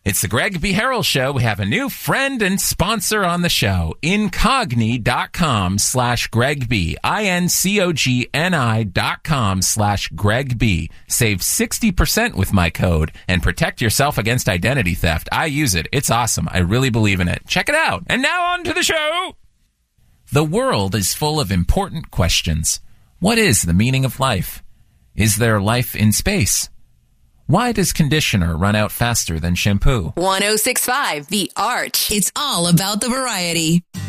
It's the Greg B. Harrell Show. We have a new friend and sponsor on the show. Incogni.com/Greg B. INCOGNI.com/Greg B. Save 60% with my code and protect yourself against identity theft. I use it. It's awesome. I really believe in it. Check it out. And now on to the show. The world is full of important questions. What is the meaning of life? Is there life in space? Why does conditioner run out faster than shampoo? 106.5 The Arch. It's all about the variety.